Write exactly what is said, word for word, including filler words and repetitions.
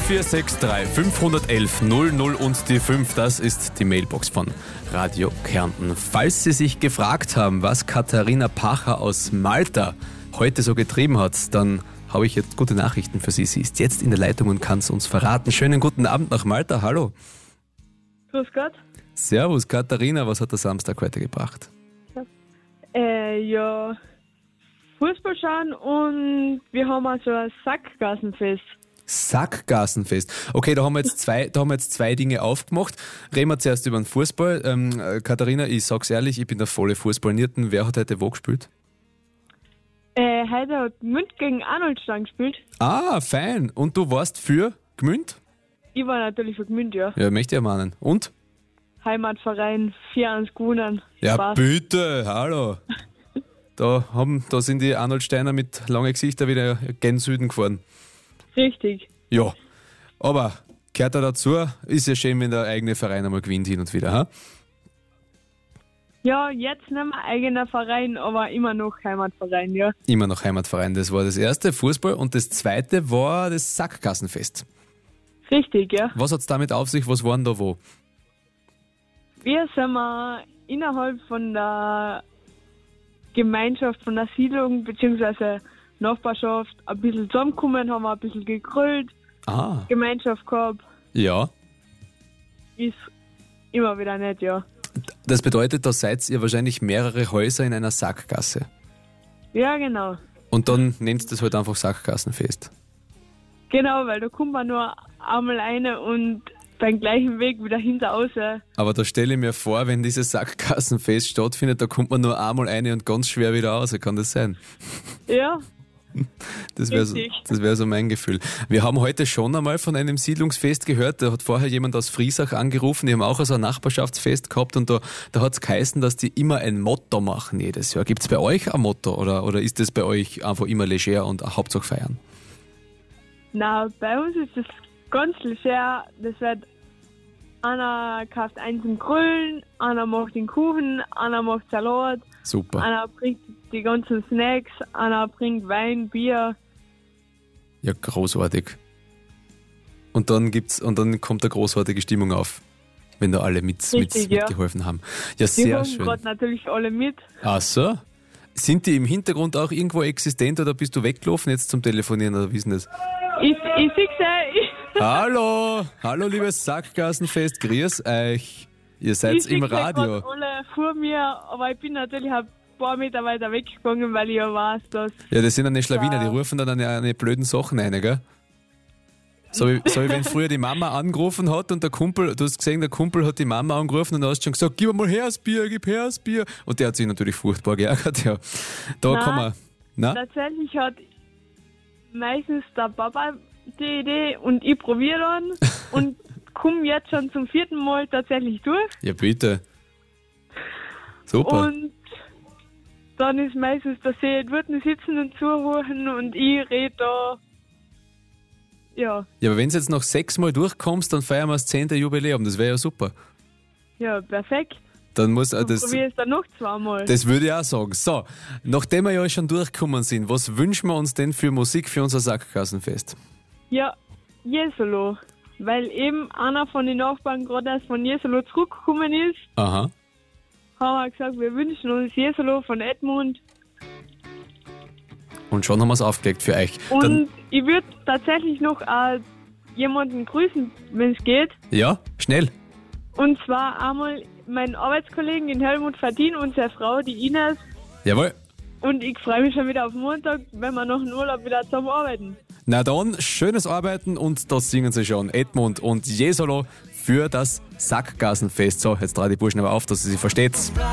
vier sechs drei fünf eins eins null null und die fünf, das ist die Mailbox von Radio Kärnten. Falls Sie sich gefragt haben, was Katharina Pacher aus Malta heute so getrieben hat, dann habe ich jetzt gute Nachrichten für Sie. Sie ist jetzt in der Leitung und kann es uns verraten. Schönen guten Abend nach Malta, hallo. Grüß Gott. Servus Katharina, was hat der Samstag heute gebracht? Äh, ja, Fußball schauen und wir haben also ein Sackgassenfest. Sackgassenfest. Okay, da haben wir jetzt zwei, da haben wir jetzt zwei Dinge aufgemacht. Reden wir zuerst über den Fußball. Ähm, Katharina, ich sag's ehrlich, ich bin der volle Fußballnierten. Wer hat heute wo gespielt? Äh, heute hat Gmünd gegen Arnoldstein gespielt. Ah, fein. Und du warst für Gmünd? Ich war natürlich für Gmünd, ja. Ja, möchte ich ermahnen. Und? Heimatverein, vier eins gewonnen. Ja, Spaß. bitte, hallo. Da, haben, da sind die Arnoldsteiner mit langen Gesichtern wieder gen Süden gefahren. Richtig. Ja, aber gehört da dazu, ist ja schön, wenn der eigene Verein einmal gewinnt hin und wieder. Ha? Ja, jetzt nicht mehr eigener Verein, aber immer noch Heimatverein, ja. Immer noch Heimatverein, das war das erste, Fußball, und das zweite war das Sackgassenfest. Richtig, ja. Was hat es damit auf sich, was waren da wo? Wir sind mal innerhalb von der Gemeinschaft, von der Siedlung bzw. Nachbarschaft ein bisschen zusammengekommen, haben wir ein bisschen gegrillt, Ah, Gemeinschaft gehabt, ja. ist immer wieder nett, ja. Das bedeutet, da seid ihr wahrscheinlich mehrere Häuser in einer Sackgasse. Ja, genau. Und dann nennt ihr das halt einfach Sackgassenfest. Genau, weil da kommt man nur einmal rein und beim gleichen Weg wieder hinter raus. Aber da stelle ich mir vor, wenn dieses Sackgassenfest stattfindet, da kommt man nur einmal rein und ganz schwer wieder raus. Kann das sein? Ja, Das wäre so, Richtig. das wär so mein Gefühl. Wir haben heute schon einmal von einem Siedlungsfest gehört. Da hat vorher jemand aus Friesach angerufen. Die haben auch so ein Nachbarschaftsfest gehabt und da, da hat es geheißen, dass die immer ein Motto machen jedes Jahr. Gibt es bei euch ein Motto oder, oder ist das bei euch einfach immer leger und Hauptsache feiern? na, bei uns ist das ganz leger. Das wird, einer kauft einen zum Grillen, einer macht den Kuchen, einer macht Salat, Super. einer bringt die ganzen Snacks, einer bringt Wein, Bier. Ja, großartig. Und dann gibt's, und dann kommt eine großartige Stimmung auf, wenn da alle mit, mit, Richtig, ja. mitgeholfen haben. Ja, Die sehr haben schön. gerade natürlich alle mit. Ach so. Sind die im Hintergrund auch irgendwo existent oder bist du weggelaufen jetzt zum Telefonieren oder wie ist denn das? Ich, ich sehe sie, Hallo, hallo liebes Sackgassenfest, grüß euch. Ihr seid ich im sehe Radio. gerade alle vor mir, aber ich bin natürlich ein paar Meter weiter weggegangen, weil ich ja weiß, dass... Ja, das sind eine Schlawiner, die Ja. rufen dann eine, eine blöden Sachen rein, gell? So wie, so wie wenn früher die Mama angerufen hat und der Kumpel, du hast gesehen, der Kumpel hat die Mama angerufen und du hast schon gesagt, gib mal her das Bier, gib her das Bier. Und der hat sich natürlich furchtbar geärgert, ja. Da Nein. kann man, na? Tatsächlich hat meistens der Papa die Idee und ich probiere dann und komme jetzt schon zum vierten Mal tatsächlich durch. Ja, bitte. Super. Und dann ist meistens der See, wird sitzen und zuhören und ich rede da. Ja, Ja, aber wenn du jetzt noch sechsmal durchkommst, dann feiern wir das zehnte Jubiläum, das wäre ja super. ja, perfekt. Dann muss äh, Und das. probiere es dann noch zweimal. Das würde ich auch sagen. So, nachdem wir ja schon durchgekommen sind, was wünschen wir uns denn für Musik für unser Sackgassenfest? Ja, Jesolo. Weil eben einer von den Nachbarn gerade erst von Jesolo zurückgekommen ist, Aha. haben wir gesagt, wir wünschen uns Jesolo von Edmund. Und schon haben wir es aufgelegt für euch. Und Dann, ich würde tatsächlich noch äh, jemanden grüßen, wenn es geht. ja, schnell. Und zwar einmal meinen Arbeitskollegen, den Helmut Verdien, und seine Frau, die Ines. Jawohl. Und ich freue mich schon wieder auf Montag, wenn wir nach dem Urlaub wieder zusammen arbeiten. Na dann, schönes Arbeiten und das singen sie schon. Edmund und Jesolo für das Sackgassenfest. So, jetzt drehe die Burschen aber auf, dass ihr sie versteht.